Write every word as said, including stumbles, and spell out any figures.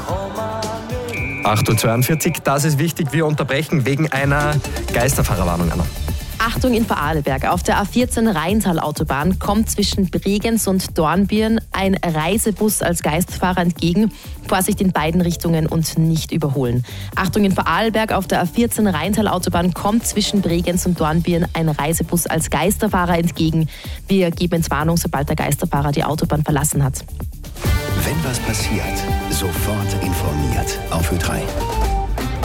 acht Uhr zweiundvierzig, das ist wichtig. Wir unterbrechen wegen einer Geisterfahrerwarnung, Anna. Achtung in Vorarlberg. Auf der A vierzehn Rheintal-Autobahn kommt zwischen Bregenz und Dornbirn ein Reisebus als Geistfahrer entgegen. Vorsicht in beiden Richtungen und nicht überholen. Achtung in Vorarlberg. Auf der A vierzehn Rheintal-Autobahn kommt zwischen Bregenz und Dornbirn ein Reisebus als Geisterfahrer entgegen. Wir geben Entwarnung, sobald der Geisterfahrer die Autobahn verlassen hat. Wenn was passiert, sofort informiert. Auf Ö drei.